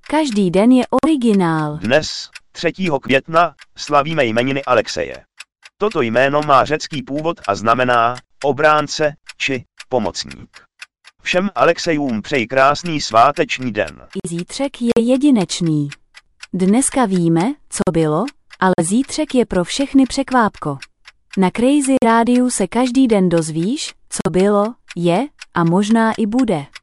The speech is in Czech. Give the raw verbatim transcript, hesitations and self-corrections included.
Každý den je originál. Dnes, třetího května, slavíme jmeniny Alexeje. Toto jméno má řecký původ a znamená obránce či pomocník. Všem Alexejům přeji krásný sváteční den. I zítřek je jedinečný. Dneska víme, co bylo, ale zítřek je pro všechny překvápko. Na Crazy Rádiu se každý den dozvíš, co bylo, je a možná i bude.